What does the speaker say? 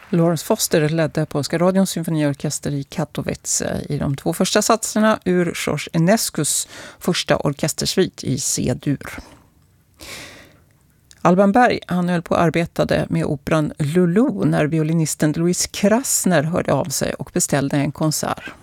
Lawrence Foster ledde Polska radions symfoniorkester i Katowice i de 2 första satserna ur Georges Enescus första orkestersvit i C-dur. Alban Berg, han höll på och arbetade med operan Lulu när violinisten Louis Krasner hörde av sig och beställde en konsert.